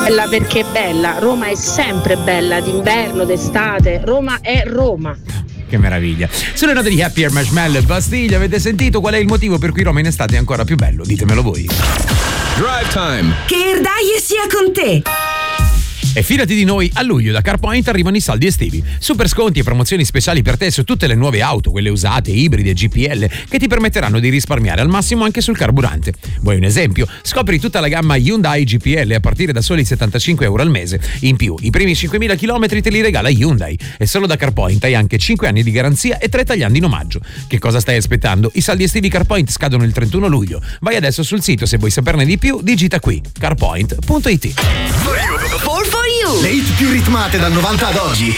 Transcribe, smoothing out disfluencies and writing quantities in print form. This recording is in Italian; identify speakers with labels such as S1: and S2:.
S1: Bella perché è bella, Roma è sempre bella, d'inverno, d'estate, Roma è Roma.
S2: Che meraviglia. Sulle note di Happy Air, Marshmallow e Bastille avete sentito qual è il motivo per cui Roma in estate è ancora più bello? Ditemelo voi.
S3: Drive Time.
S4: Che Erdaie sia con te.
S2: E fidati di noi, a luglio da CarPoint arrivano i saldi estivi. Super sconti e promozioni speciali per te su tutte le nuove auto, quelle usate, ibride, GPL, che ti permetteranno di risparmiare al massimo anche sul carburante. Vuoi un esempio? Scopri tutta la gamma Hyundai GPL a partire da soli €75 al mese. In più, i primi 5.000 km te li regala Hyundai. E solo da CarPoint hai anche 5 anni di garanzia e 3 tagliandi in omaggio. Che cosa stai aspettando? I saldi estivi CarPoint scadono il 31 luglio. Vai adesso sul sito, se vuoi saperne di più, digita qui carpoint.it.
S4: For you.
S5: Le hit più ritmate dal 90 ad oggi.